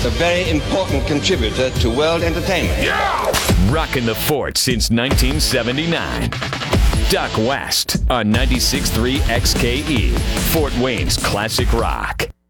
a very important contributor to world entertainment. Rocking the fort since 1979. Duck West on 96.3 XKE, Fort Wayne's classic rock.